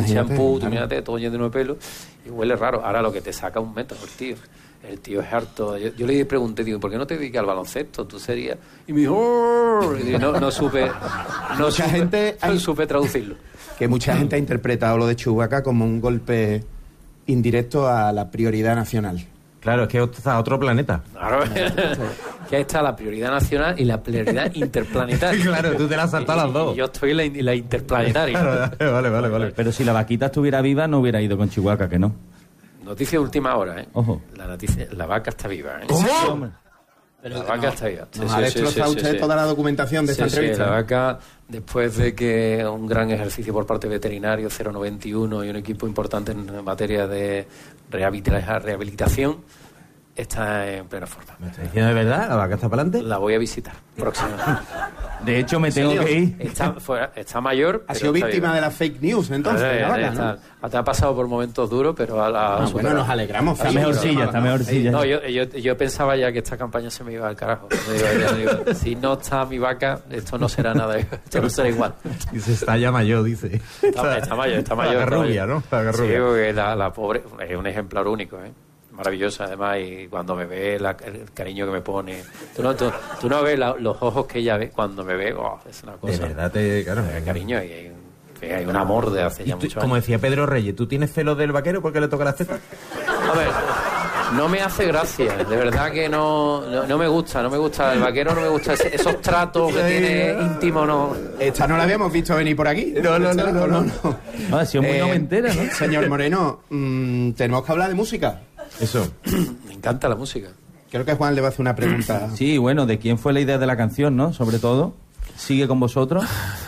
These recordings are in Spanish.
champú, tú mírate, todo lleno de pelo, y huele raro. Ahora lo que te saca un método, el tío es harto. Yo le pregunté, digo, ¿por qué no te dedicas al baloncesto? Tú serías... Y me dijo... Y no supe traducirlo. Que mucha gente ha interpretado lo de Chewbacca como un golpe indirecto a la prioridad nacional. Claro, es que está a otro planeta. Claro, que ahí está la prioridad nacional y la prioridad interplanetaria. Claro, tú te la has saltado las dos. Y yo estoy en la interplanetaria. Claro, vale. Pero si la vaquita estuviera viva, no hubiera ido con Chihuahua, que no. Noticia de última hora, ¿eh? Ojo. La vaca está viva, ¿eh? ¿Cómo? La vaca está viva. Nos ha destrozado usted toda la documentación de esta entrevista. Sí, la vaca, después de que un gran ejercicio por parte de veterinarios, 091 y un equipo importante en materia de rehabilitación, está en plena forma. ¿Me estás diciendo de verdad? ¿La vaca está para adelante? La voy a visitar próximamente. De hecho, me tengo que ir. Está mayor. Ha sido víctima de las fake news, entonces. La vaca, ¿no? Te ha pasado por momentos duros, pero bueno, nos alegramos. Está mejorcilla. No, yo pensaba ya que esta campaña se me iba al carajo. Digo, si no está mi vaca, esto no será nada. Esto no será igual. Dice, está ya mayor, dice. Está mayor. La rubia, ¿no? La sí, porque la pobre es un ejemplar único, ¿eh? Maravillosa, además, y cuando me ve el cariño que me pone. Tú no ves los ojos que ella ve cuando me ve. Es una cosa. De verdad, claro. Cariño, y hay un amor de hace ya muchos años. Como decía Pedro Reyes, ¿tú tienes celos del vaquero porque le toca las tetas? A ver, no me hace gracia, de verdad que no me gusta el vaquero, no me gusta esos tratos que tiene íntimo, no. Esta no la habíamos visto venir por aquí. No. No, ha sido muy nomentera, ¿no? Señor Moreno, tenemos que hablar de música. Eso. Me encanta la música. Creo que Juan le va a hacer una pregunta. Sí, bueno, ¿de quién fue la idea de la canción, no? Sobre todo, ¿sigue con vosotros?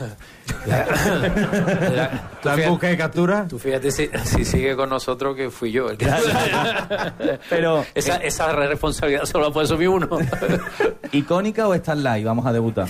¿La busca de captura? Tú fíjate si sigue con nosotros, que fui yo el que... Pero esa responsabilidad solo la puede asumir uno. ¿Icónica o Starlight? Vamos a debutar.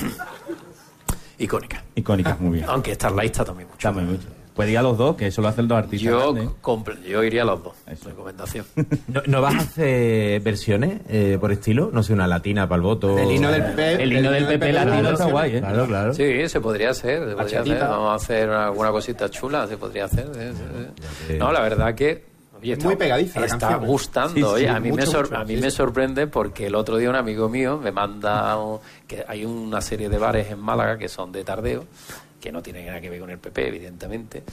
Icónica, muy bien. Aunque Starlight está también mucho. Pues diga los dos, que eso lo hacen los artistas. Yo iría a los dos. Eso. Recomendación. ¿No vas a hacer versiones por estilo? No sé, una latina para el voto. El himno del PP. El himno del PP latino está guay, ¿eh? Claro. Sí, se podría hacer. Vamos a hacer alguna cosita chula, se podría hacer. No, la verdad que... Oye, muy pegadiza la está canción. gustando. Sí, oye, a mí mucho, me sorprende porque el otro día un amigo mío me manda que hay una serie de bares en Málaga que son de tardeo, que no tienen nada que ver con el PP, evidentemente,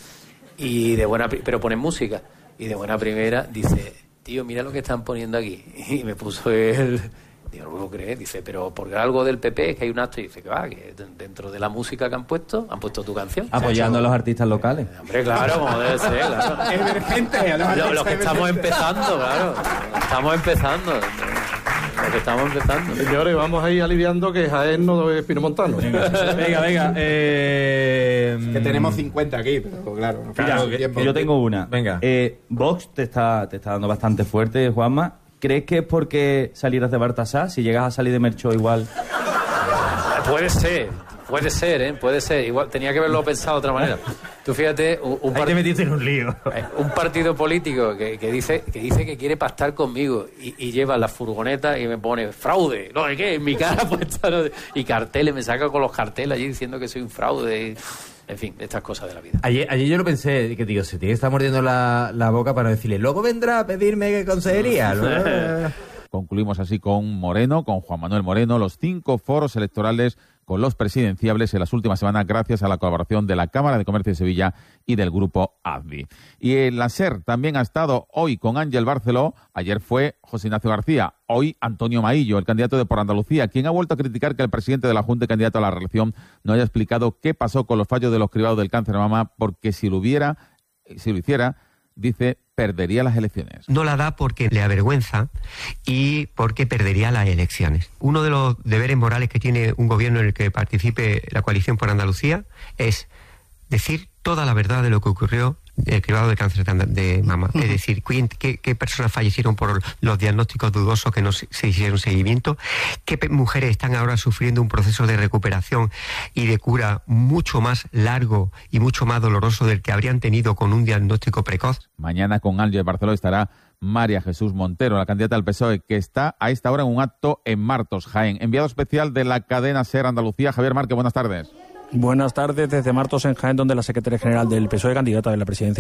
pero ponen música, y de buena primera dice, tío, mira lo que están poniendo aquí, y me puso él, digo, no lo crees, dice, pero por algo del PP es que hay un acto, y dice que va, que dentro de la música que han puesto tu canción. Apoyando a los artistas locales. Hombre, claro, como debe ser, claro. Emergente, Lo que estamos empezando, claro. Estamos empezando. Señores, vamos a ir aliviando que Jaén no es Pinomontano. Venga. Que tenemos 50 aquí, pero claro. Que yo tengo una. Venga. Vox te está dando bastante fuerte, Juanma. ¿Crees que es porque salieras de Baltasar? Si llegas a salir de Merchó igual... Puede ser. Igual tenía que haberlo pensado de otra manera. Tú fíjate, Ahí te metiste en un lío. Un partido político que dice que quiere pactar conmigo y lleva la furgoneta y me pone fraude. No, ¿de qué? En mi cara puesta. ¿No? Y carteles, me saca con los carteles allí diciendo que soy un fraude. En fin, estas cosas de la vida. Ayer yo lo pensé, que digo, se tiene que estar mordiendo la boca para decirle, luego vendrá a pedirme consejería. Concluimos así con Moreno, con Juan Manuel Moreno, los 5 foros electorales con los presidenciables en las últimas semanas gracias a la colaboración de la Cámara de Comercio de Sevilla y del Grupo ADVI. Y en la SER también ha estado hoy con Ángel Barceló, ayer fue José Ignacio García, hoy Antonio Maillo, el candidato de Por Andalucía, quien ha vuelto a criticar que el presidente de la Junta y candidato a la reelección no haya explicado qué pasó con los fallos de los cribados del cáncer de mama, porque si lo hiciera, dice, perdería las elecciones. No la da porque le avergüenza y porque perdería las elecciones. Uno de los deberes morales que tiene un gobierno en el que participe la coalición por Andalucía es decir toda la verdad de lo que ocurrió el cribado de cáncer de mama. Es decir, qué personas fallecieron por los diagnósticos dudosos que no se hicieron seguimiento, qué mujeres están ahora sufriendo un proceso de recuperación y de cura mucho más largo y mucho más doloroso del que habrían tenido con un diagnóstico precoz. Mañana con Ángel Barceló estará María Jesús Montero, la candidata del PSOE, que está a esta hora en un acto en Martos, Jaén. Enviado especial de la cadena SER Andalucía, Javier Márquez, buenas tardes. Buenas tardes desde Martos en Jaén, donde la secretaria general del PSOE, candidata de la presidencia